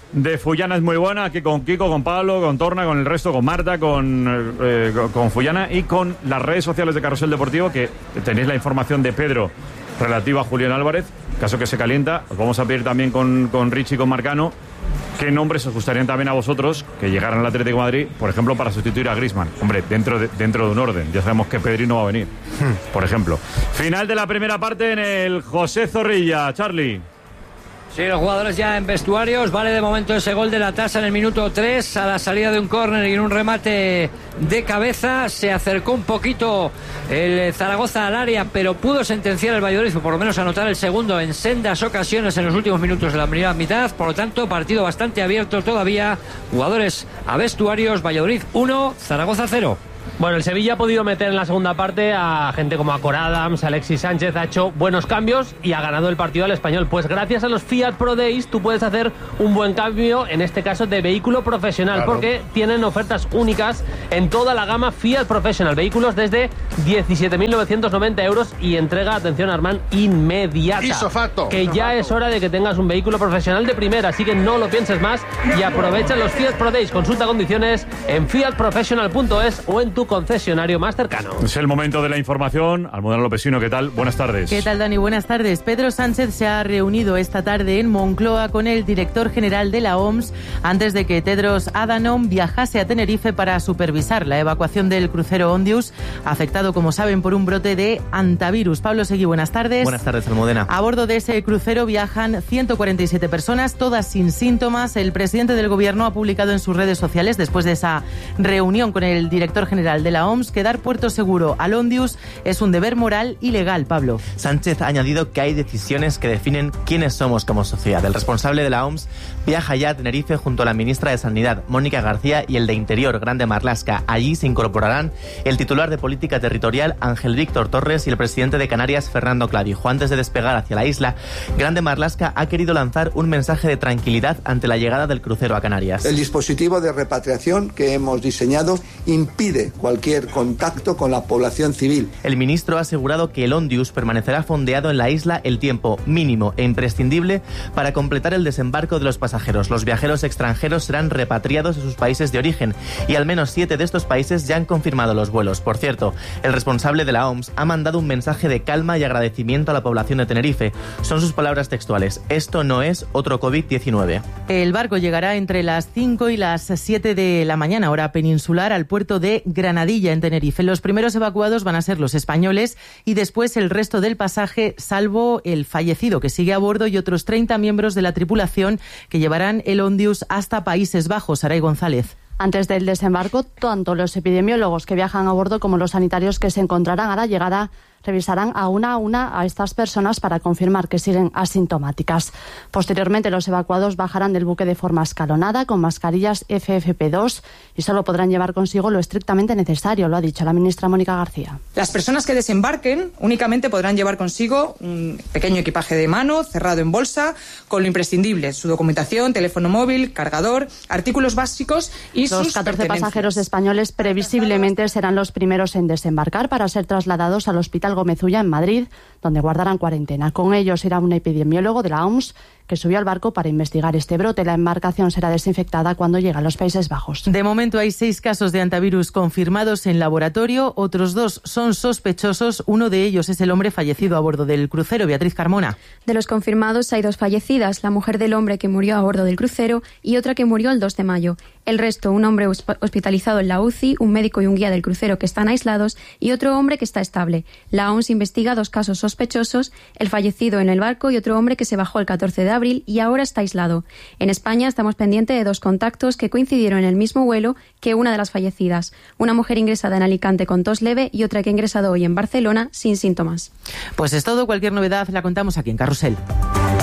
de Fullana es muy buena, aquí con Kiko, con Pablo, con Torna, con el resto, con Marta, con, eh, con, con Fullana y con las redes sociales de Carrusel Deportivo, que tenéis la información de Pedro relativa a Julián Álvarez, caso que se calienta. Os vamos a pedir también con, con Richie y con Marcano qué nombres os gustarían también a vosotros que llegaran al Atlético de Madrid, por ejemplo, para sustituir a Griezmann. Hombre, dentro de, dentro de un orden. Ya sabemos que Pedri no va a venir, por ejemplo. Final de la primera parte en el José Zorrilla. Charlie. Sí, los jugadores ya en vestuarios. Vale de momento ese gol de la tasa en el minuto tres a la salida de un córner y en un remate de cabeza. Se acercó un poquito el Zaragoza al área, pero pudo sentenciar el Valladolid, o por lo menos anotar el segundo en sendas ocasiones en los últimos minutos de la primera mitad. Por lo tanto, partido bastante abierto todavía. Jugadores a vestuarios. Valladolid uno, Zaragoza cero. Bueno, el Sevilla ha podido meter en la segunda parte a gente como Acor Adams, Alexis Sánchez, ha hecho buenos cambios y ha ganado el partido al Español. Pues gracias a los Fiat Pro Days tú puedes hacer un buen cambio, en este caso de vehículo profesional, claro, porque tienen ofertas únicas en toda la gama Fiat Professional. Vehículos desde diecisiete mil novecientos noventa euros y entrega, atención Armand, inmediata. Isofacto. Que ya es hora de que tengas un vehículo profesional de primera, así que no lo pienses más y aprovecha los Fiat Pro Days. Consulta condiciones en fiat professional punto es o en tu concesionario más cercano. Es el momento de la información. Almudena Lopesino, ¿qué tal? Buenas tardes. ¿Qué tal, Dani? Buenas tardes. Pedro Sánchez se ha reunido esta tarde en Moncloa con el director general de la O M S antes de que Tedros Adhanom viajase a Tenerife para supervisar la evacuación del crucero Ondius, afectado, como saben, por un brote de hantavirus. Pablo Seguí, buenas tardes. Buenas tardes, Almudena. A bordo de ese crucero viajan ciento cuarenta y siete personas, todas sin síntomas. El presidente del gobierno ha publicado en sus redes sociales, después de esa reunión con el director general de la O M S, que dar puerto seguro al Ondius es un deber moral y legal. Pablo. Sánchez ha añadido que hay decisiones que definen quiénes somos como sociedad. El responsable de la O M S viaja ya a Tenerife junto a la ministra de Sanidad, Mónica García, y el de Interior, Grande Marlaska. Allí se incorporarán el titular de Política Territorial, Ángel Víctor Torres, y el presidente de Canarias, Fernando Clavijo. Antes de despegar hacia la isla, Grande Marlaska ha querido lanzar un mensaje de tranquilidad ante la llegada del crucero a Canarias. El dispositivo de repatriación que hemos diseñado impide cualquier contacto con la población civil. El ministro ha asegurado que el Ondius permanecerá fondeado en la isla el tiempo mínimo e imprescindible para completar el desembarco de los pasajeros. Los viajeros extranjeros serán repatriados a sus países de origen y al menos siete de estos países ya han confirmado los vuelos. Por cierto, el responsable de la O M S ha mandado un mensaje de calma y agradecimiento a la población de Tenerife. Son sus palabras textuales: esto no es otro COVID diecinueve. El barco llegará entre las cinco y las siete de la mañana, hora peninsular, al puerto de Granadilla, en Tenerife. Los primeros evacuados van a ser los españoles y después el resto del pasaje, salvo el fallecido que sigue a bordo y otros treinta miembros de la tripulación que llevarán el Ondius hasta Países Bajos. Saray González. Antes del desembarco, tanto los epidemiólogos que viajan a bordo como los sanitarios que se encontrarán a la llegada revisarán a una a una a estas personas para confirmar que siguen asintomáticas. Posteriormente, los evacuados bajarán del buque de forma escalonada con mascarillas F F P dos y solo podrán llevar consigo lo estrictamente necesario, lo ha dicho la ministra Mónica García. Las personas que desembarquen únicamente podrán llevar consigo un pequeño equipaje de mano cerrado en bolsa con lo imprescindible: su documentación, teléfono móvil, cargador, artículos básicos y sus Los catorce pasajeros españoles previsiblemente serán los primeros en desembarcar para ser trasladados al Hospital Gómez Ulla en Madrid, donde guardarán cuarentena. Con ellos irá un epidemiólogo de la O M S que subió al barco para investigar este brote. La embarcación será desinfectada cuando llegue a los Países Bajos. De momento hay seis casos de hantavirus confirmados en laboratorio, otros dos son sospechosos. Uno de ellos es el hombre fallecido a bordo del crucero. Beatriz Carmona. De los confirmados hay dos fallecidas, la mujer del hombre que murió a bordo del crucero y otra que murió el dos de mayo. El resto, un hombre hospitalizado en la U C I, un médico y un guía del crucero que están aislados y otro hombre que está estable. La O M S investiga dos casos sospechosos, el fallecido en el barco y otro hombre que se bajó el catorce de abril y ahora está aislado. En España estamos pendientes de dos contactos que coincidieron en el mismo vuelo que una de las fallecidas. Una mujer ingresada en Alicante con tos leve y otra que ha ingresado hoy en Barcelona sin síntomas. Pues es todo. Cualquier novedad la contamos aquí en Carrusel.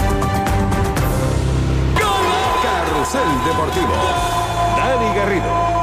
Carrusel Deportivo. Dani Garrido.